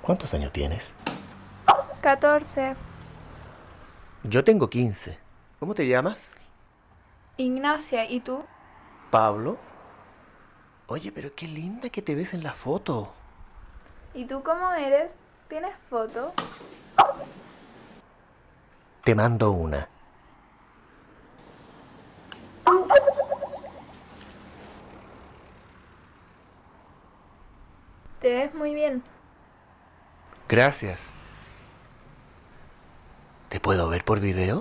¿Cuántos años tienes? 14. Yo tengo 15. ¿Cómo te llamas? Ignacia, ¿y tú? Pablo. Oye, pero qué linda que te ves en la foto. ¿Y tú cómo eres? ¿Tienes foto? Te mando una. Te ves muy bien. Gracias. ¿Te puedo ver por video?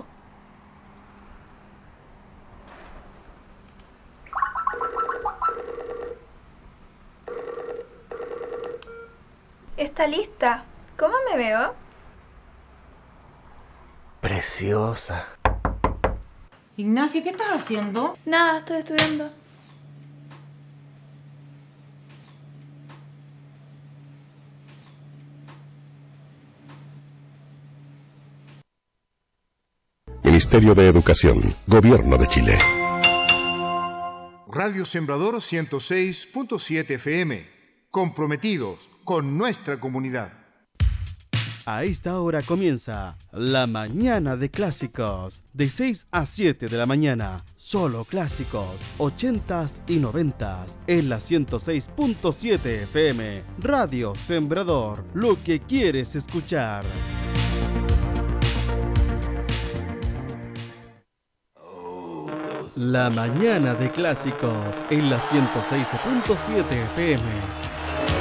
Está lista. ¿Cómo me veo? Preciosa. Ignacio, ¿qué estás haciendo? Nada, estoy estudiando. Ministerio de Educación, Gobierno de Chile. Radio Sembrador 106.7 FM. Comprometidos con nuestra comunidad. A esta hora comienza La Mañana de Clásicos, de 6 a 7 de la mañana. Solo clásicos, 80s y 90s, en la 106.7 FM. Radio Sembrador, lo que quieres escuchar. La Mañana de Clásicos, en la 106.7 FM.